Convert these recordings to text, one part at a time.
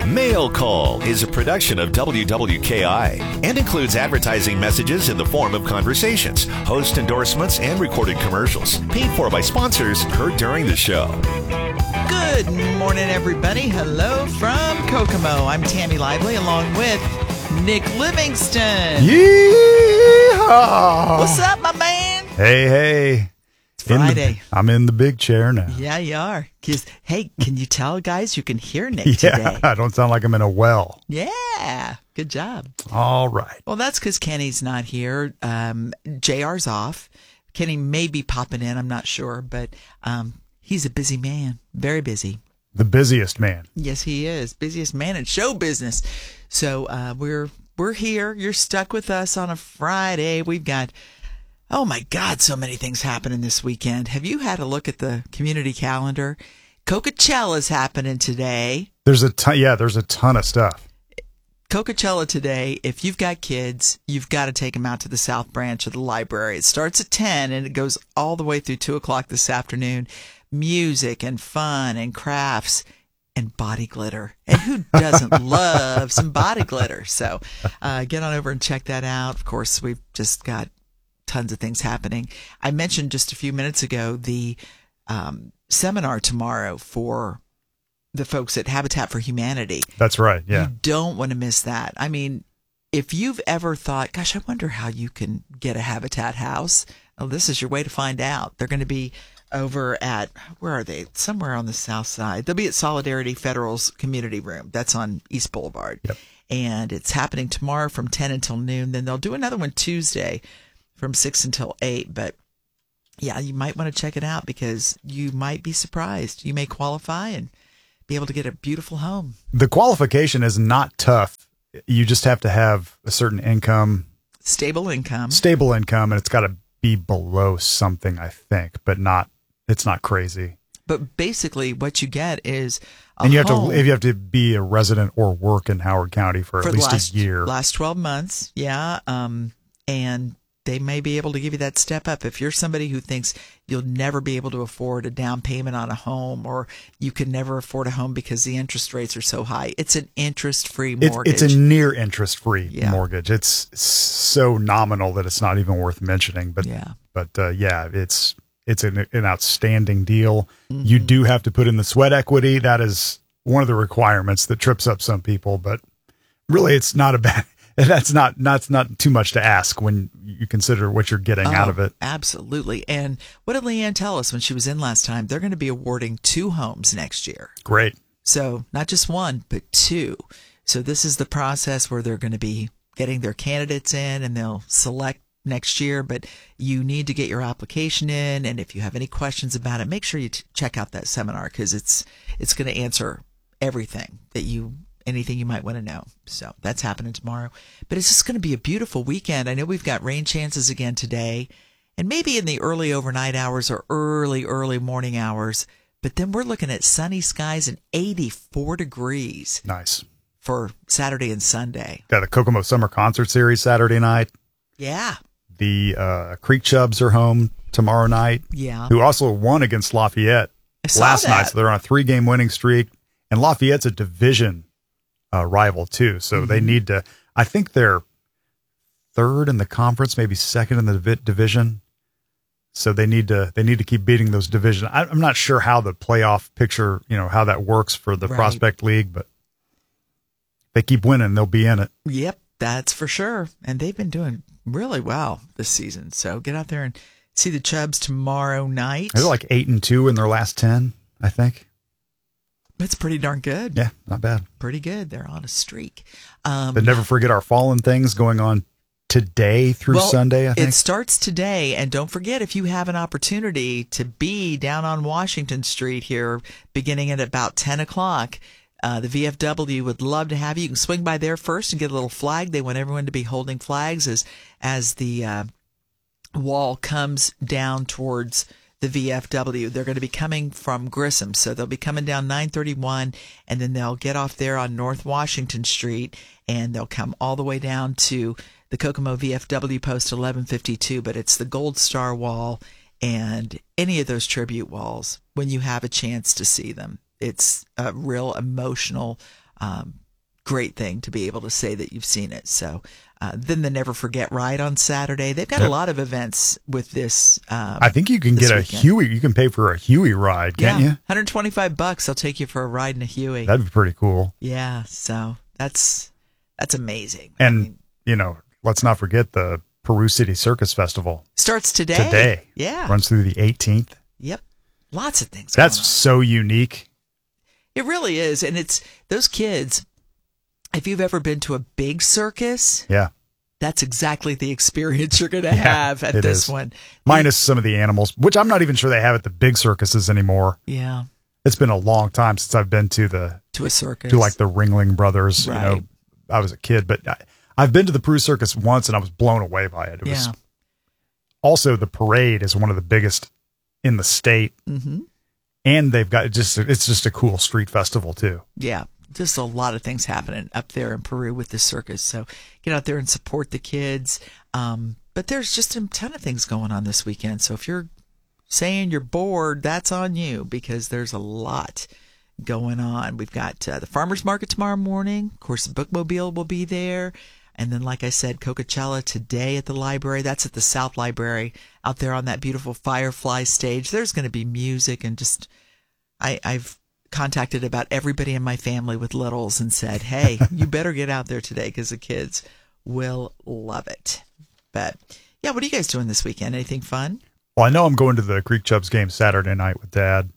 Mail Call is a production of WWKI and includes advertising messages in the form of conversations, host endorsements, and recorded commercials paid for by sponsors heard during the show. Good morning, everybody. Hello from Kokomo. I'm Tammy Lively along with Nick Livingston. Yeehaw! What's up, my man? Hey. It's Friday. I'm in the big chair now. Yeah, you are. Hey, can you tell, guys, you can hear Nick Yeah, today? I don't sound like I'm in a well. Yeah, good job. All right. Well, that's because Kenny's not here. JR's off. Kenny may be popping in, I'm not sure, but he's a busy man, very busy. The busiest man. Yes, he is. Busiest man in show business. So we're here. You're stuck with us on a Friday. We've got, oh my God, so many things happening this weekend. Have you had a look at the community calendar? Coachella happening today. There's a ton of stuff. Coachella today, if you've got kids, you've got to take them out to the South Branch of the library. It starts at 10 and it goes all the way through 2 o'clock this afternoon. Music and fun and crafts and body glitter. And who doesn't love some body glitter? So get on over and check that out. Of course, we've just got tons of things happening. I mentioned just a few minutes ago the seminar tomorrow for the folks at Habitat for Humanity. That's right, yeah. You don't want to miss that. I mean, if you've ever thought, gosh, I wonder how you can get a Habitat house, well, this is your way to find out. They're going to be over at, where are they? Somewhere on the south side. They'll be at Solidarity Federal's Community Room. That's on East Boulevard. Yep. And it's happening tomorrow from 10 until noon. Then they'll do another one Tuesday from 6 until 8. But yeah, you might want to check it out because you might be surprised. You may qualify and be able to get a beautiful home. The qualification is not tough. You just have to have a certain income. Stable income, and it's got to be below something, I think, but it's not crazy. But basically what you get is and you have to be a resident or work in Howard County for at least a year. Last 12 months, yeah. And they may be able to give you that step up. If you're somebody who thinks you'll never be able to afford a down payment on a home, or you can never afford a home because the interest rates are so high, it's an interest-free mortgage. It's a near interest-free mortgage. It's so nominal that it's not even worth mentioning. But it's an outstanding deal. Mm-hmm. You do have to put in the sweat equity. That is one of the requirements that trips up some people. But really, it's not a bad. That's not too much to ask when you consider what you're getting out of it. Absolutely. And what did Leanne tell us when she was in last time? They're going to be awarding 2 homes next year. Great. So not just 1, but 2. So this is the process where they're going to be getting their candidates in and they'll select next year. But you need to get your application in. And if you have any questions about it, make sure you check out that seminar because it's going to answer everything anything you might want to know. So that's happening tomorrow. But it's just going to be a beautiful weekend. I know we've got rain chances again today and maybe in the early overnight hours or early morning hours. But then we're looking at sunny skies and 84 degrees. Nice. For Saturday and Sunday. Got the Kokomo Summer Concert Series Saturday night. Yeah. The Creek Chubs are home tomorrow night. Yeah. Who also won against Lafayette last night. So they're on a 3-game winning streak. And Lafayette's a division rival too, so they need to. I think they're 3rd in the conference, maybe 2nd in the division. So they need to keep beating those divisions. I'm not sure how the playoff picture, how that works for the Prospect League, but if they keep winning, they'll be in it. Yep, that's for sure. And they've been doing really well this season. So get out there and see the Chubs tomorrow night. They're like 8-2 in their last 10, I think. That's pretty darn good. Yeah, not bad. Pretty good. They're on a streak. But never forget our Fallen Things going on today through Sunday, I think. It starts today. And don't forget, if you have an opportunity to be down on Washington Street here, beginning at about 10 o'clock, the VFW would love to have you. You can swing by there first and get a little flag. They want everyone to be holding flags as the wall comes down towards the VFW. They're going to be coming from Grissom, so they'll be coming down 931, and then they'll get off there on North Washington Street, and they'll come all the way down to the Kokomo VFW post 1152, but it's the Gold Star Wall and any of those tribute walls when you have a chance to see them. It's a real emotional great thing to be able to say that you've seen it. So then the Never Forget ride on Saturday. They've got a lot of events with this. I think you can get a Huey. You can pay for a Huey ride, can't you? $125. I'll take you for a ride in a Huey. That'd be pretty cool. Yeah. So that's amazing. And, let's not forget the Peru City Circus Festival. Starts today. Yeah. Runs through the 18th. Yep. Lots of things. That's so unique. It really is. And it's those kids. If you've ever been to a big circus, that's exactly the experience you're going to have at this one. Minus some of the animals, which I'm not even sure they have at the big circuses anymore. Yeah. It's been a long time since I've been to a circus. To like the Ringling Brothers. Right. I was a kid, but I've been to the Peru Circus once and I was blown away by it. It was also, the parade is one of the biggest in the state. Mm-hmm. And they've got it's just a cool street festival too. Yeah. Just a lot of things happening up there in Peru with the circus. So get out there and support the kids. But there's just a ton of things going on this weekend. So if you're saying you're bored, that's on you because there's a lot going on. We've got the farmers market tomorrow morning. Of course, the bookmobile will be there. And then, like I said, Coachella today at the library. That's at the South Library out there on that beautiful Firefly stage. There's going to be music and just I've contacted about everybody in my family with littles and said, hey, you better get out there today because the kids will love it. But yeah, what are you guys doing this weekend? Anything fun? Well, I know I'm going to the Creek Chubs game Saturday night with Dad.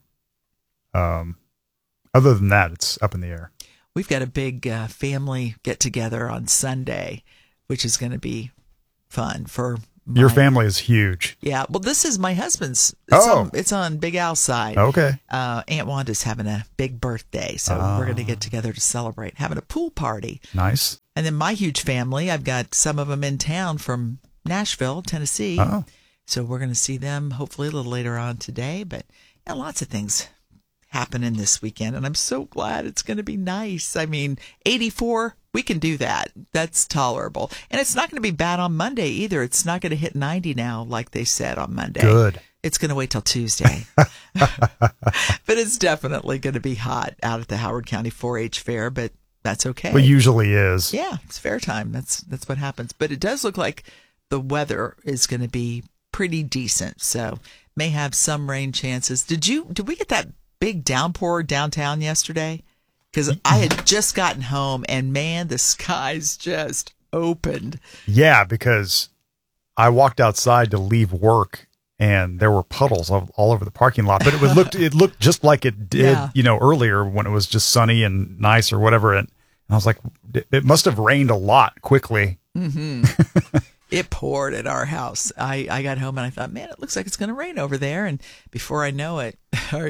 Other than that, it's up in the air. We've got a big family get together on Sunday, which is going to be fun for your family is huge. Yeah. Well, this is my husband's. It's on Big Al's side. Okay. Aunt Wanda's having a big birthday, so we're going to get together to celebrate, having a pool party. Nice. And then my huge family, I've got some of them in town from Nashville, Tennessee. Oh. So we're going to see them hopefully a little later on today. But yeah, lots of things happening this weekend, and I'm so glad it's going to be nice. I mean, 84, we can do that. That's tolerable. And it's not going to be bad on Monday either. It's not going to hit 90 now, like they said on Monday. Good. It's going to wait till Tuesday. But it's definitely going to be hot out at the Howard County 4-H Fair, but that's okay. Well, usually is. Yeah, it's fair time. That's what happens. But it does look like the weather is going to be pretty decent, so may have some rain chances. Did we get that big downpour downtown yesterday? Because I had just gotten home and man, the skies just opened. Yeah, because I walked outside to leave work and there were puddles all over the parking lot, but it looked just like it did, earlier when it was just sunny and nice or whatever. And I was like, it must have rained a lot quickly. Mm-hmm. It poured at our house. I got home and I thought, man, it looks like it's going to rain over there. And before I knew it,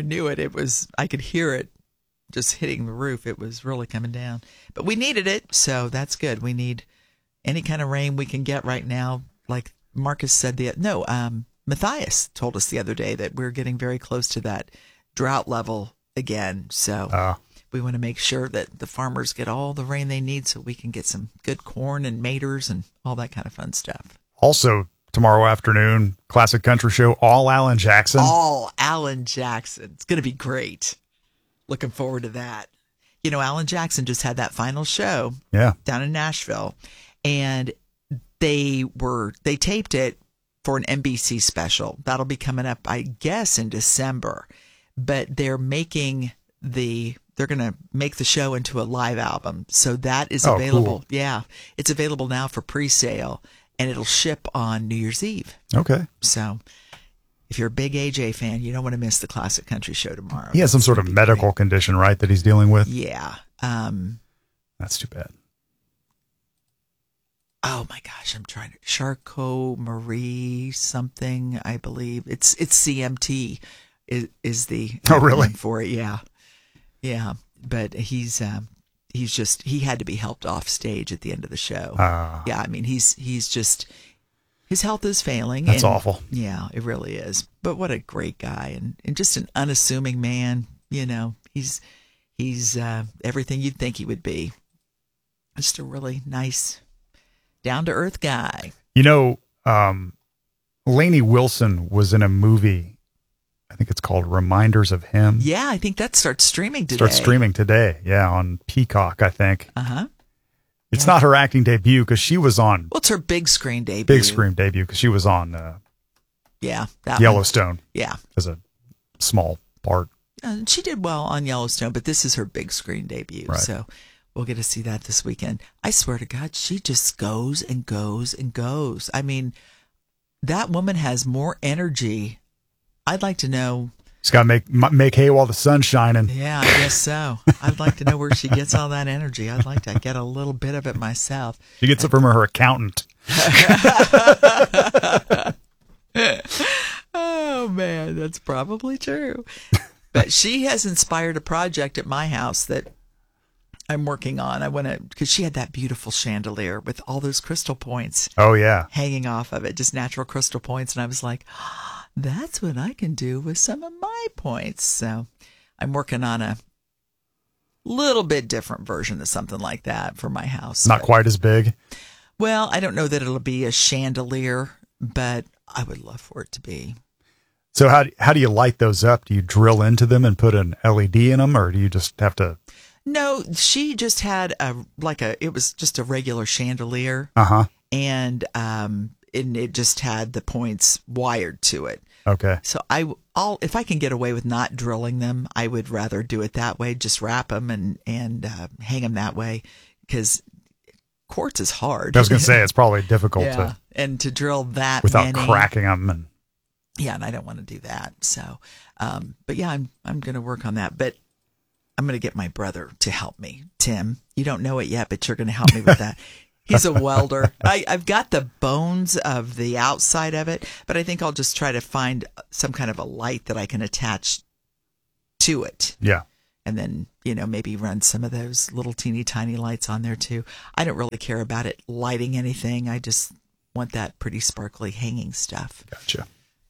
I could hear it just hitting the roof. It was really coming down. But we needed it, so that's good. We need any kind of rain we can get right now. Like Marcus said, Matthias told us the other day that we're getting very close to that drought level again. So we want to make sure that the farmers get all the rain they need so we can get some good corn and maters and all that kind of fun stuff. Also, tomorrow afternoon, Classic Country Show, all Alan Jackson. All Alan Jackson. It's going to be great. Looking forward to that. Alan Jackson just had that final show down in Nashville, and they taped it for an NBC special. That'll be coming up, I guess, in December. But they're going to make the show into a live album. So that is available. Cool. Yeah. It's available now for pre-sale, and it'll ship on New Year's Eve. Okay. So if you're a big AJ fan, you don't want to miss the Classic Country Show tomorrow. He has some sort of medical condition, right, that he's dealing with? Yeah. That's too bad. Oh my gosh, I'm trying to Charcot-Marie something, I believe. It's CMT is the really? name for it. Yeah. Yeah. But he had to be helped off stage at the end of the show. Yeah, I mean he's just his health is failing. That's awful. Yeah, it really is. But what a great guy and just an unassuming man. He's everything you'd think he would be. Just a really nice, down-to-earth guy. Lainey Wilson was in a movie I think it's called Reminders of Him. Yeah, I think that starts streaming today. Starts streaming today. Yeah, on Peacock, I think. It's not her acting debut because she was on. Well, it's her big screen debut. Big screen debut because she was on. That Yellowstone. One. Yeah, as a small part. She did well on Yellowstone, but this is her big screen debut. Right. So we'll get to see that this weekend. I swear to God, she just goes and goes and goes. I mean, that woman has more energy. I'd like to know. She's got to make hay while the sun's shining. Yeah, I guess so. I'd like to know where she gets all that energy. I'd like to get a little bit of it myself. She gets it from her accountant. Oh, man, that's probably true. But she has inspired a project at my house that I'm working on. Because she had that beautiful chandelier with all those crystal points. Oh, yeah. Hanging off of it, just natural crystal points. And I was like, that's what I can do with some of my points. So I'm working on a little bit different version of something like that for my house. Not quite as big. Well, I don't know that it'll be a chandelier, but I would love for it to be. So how do you light those up? Do you drill into them and put an LED in them, or do you just have to? No, she just had it was just a regular chandelier. And it just had the points wired to it. Okay. So if I can get away with not drilling them, I would rather do it that way. Just wrap them and hang them that way, because quartz is hard. I was going to say it's probably difficult and to drill that without cracking them and. Yeah, and I don't want to do that. So, but yeah, I'm going to work on that. But I'm going to get my brother to help me. Tim, you don't know it yet, but you're going to help me with that. He's a welder. I've got the bones of the outside of it, but I think I'll just try to find some kind of a light that I can attach to it. Yeah. And then, maybe run some of those little teeny tiny lights on there too. I don't really care about it lighting anything. I just want that pretty sparkly hanging stuff. Gotcha.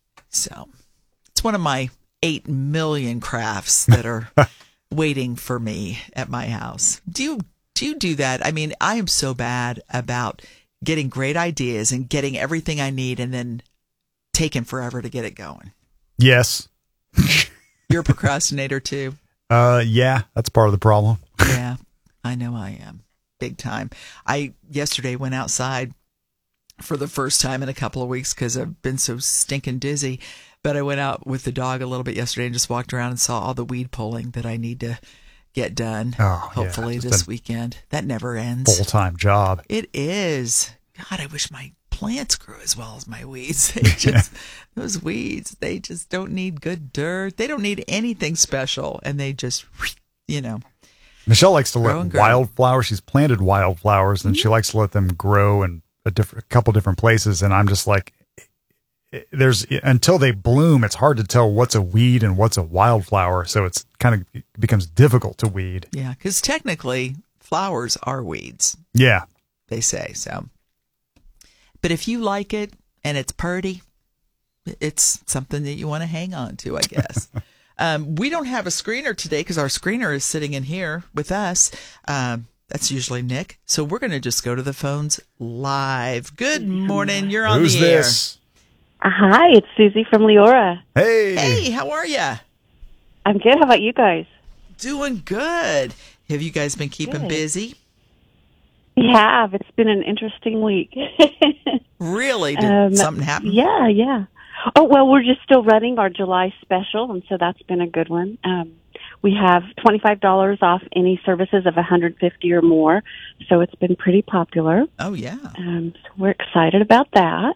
So it's one of my 8 million crafts that are waiting for me at my house. Do you do that? I mean, I am so bad about getting great ideas and getting everything I need and then taking forever to get it going. Yes. You're a procrastinator too? Yeah, that's part of the problem. Yeah, I know I am. Big time. I yesterday went outside for the first time in a couple of weeks because I've been so stinking dizzy. But I went out with the dog a little bit yesterday and just walked around and saw all the weed pulling that I need to get done. Hopefully this weekend. That never ends. Full-time job. It is. God, I wish my plants grew as well as my weeds. Those weeds, they just don't need good dirt. They don't need anything special. And they just, Michelle likes to let wildflowers. She's planted wildflowers and she likes to let them grow in a couple different places, and I'm just like, until they bloom, it's hard to tell what's a weed and what's a wildflower. So it becomes difficult to weed. Yeah, because technically flowers are weeds. Yeah, they say so. But if you like it and it's pretty, it's something that you want to hang on to, I guess. We don't have a screener today because our screener is sitting in here with us. That's usually Nick. So we're going to just go to the phones live. Good morning. You're on the air. Who's this? Hi, it's Susie from Leora. Hey. Hey, how are you? I'm good. How about you guys? Doing good. Have you guys been keeping busy? We have. It's been an interesting week. Really? Did something happen? Yeah. Oh, well, we're just still running our July special, and so that's been a good one. We have $25 off any services of $150 or more, so it's been pretty popular. Oh, yeah. So we're excited about that.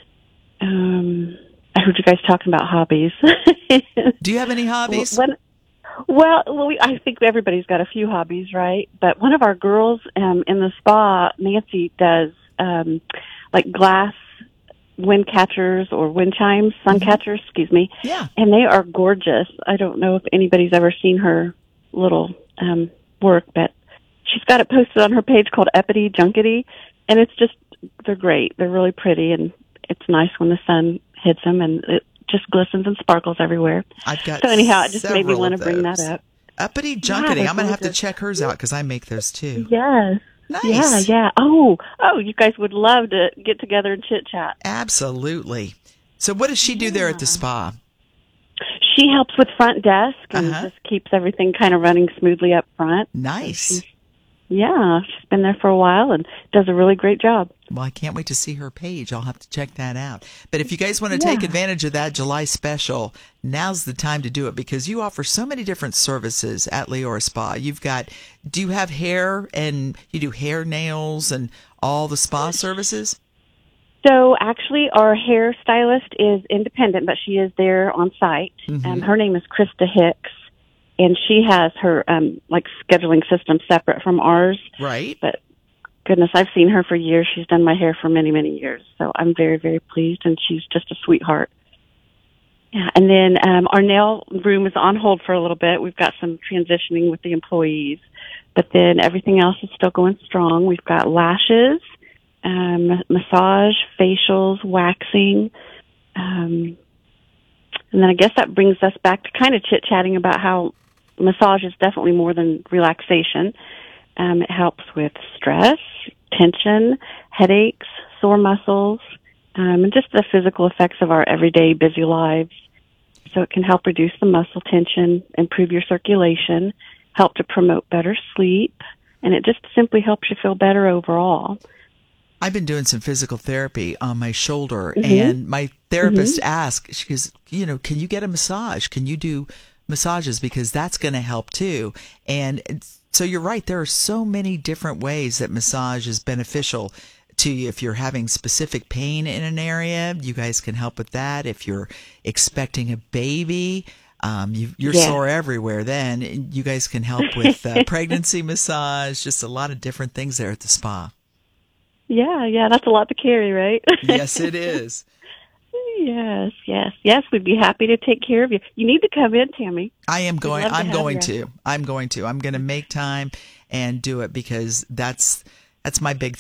I heard you guys talking about hobbies. Do you have any hobbies? I think everybody's got a few hobbies, right? But one of our girls in the spa, Nancy, does like glass wind catchers or wind chimes, sun catchers, excuse me. Yeah. And they are gorgeous. I don't know if anybody's ever seen her little work, but she's got it posted on her page called Uppity Junkety, and they're great. They're really pretty, and it's nice when the sun hits them, and it just glistens and sparkles everywhere. So anyhow, it just made me want to bring that up. Uppity Junkety. I'm going to have to check hers out because I make those too. Yes. Nice. Yeah. Oh, you guys would love to get together and chit-chat. Absolutely. So what does she do there at the spa? She helps with front desk and just keeps everything kind of running smoothly up front. Nice. Yeah, she's been there for a while and does a really great job. Well, I can't wait to see her page. I'll have to check that out. But if you guys want to take advantage of that July special, now's the time to do it because you offer so many different services at Leora Spa. Do you have hair and you do hair, nails, and all the spa services? So actually our hairstylist is independent, but she is there on site. Her name is Krista Hicks. And she has her, scheduling system separate from ours. Right. But goodness, I've seen her for years. She's done my hair for many, many years. So I'm very, very pleased, and she's just a sweetheart. Yeah. And then our nail room is on hold for a little bit. We've got some transitioning with the employees. But then everything else is still going strong. We've got lashes, massage, facials, waxing, and then I guess that brings us back to kind of chit-chatting about how massage is definitely more than relaxation. It helps with stress, tension, headaches, sore muscles, and just the physical effects of our everyday busy lives. So it can help reduce the muscle tension, improve your circulation, help to promote better sleep, and it just simply helps you feel better overall. I've been doing some physical therapy on my shoulder, and my therapist asked, she goes, can you get a massage? Can you do massages? Because that's going to help too. And so you're right. There are so many different ways that massage is beneficial to you. If you're having specific pain in an area, you guys can help with that. If you're expecting a baby, you're sore everywhere, then you guys can help with pregnancy massage, just a lot of different things there at the spa. Yeah, that's a lot to carry, right? Yes, it is. Yes. We'd be happy to take care of you. You need to come in, Tammy. I'm going to make time and do it because that's my big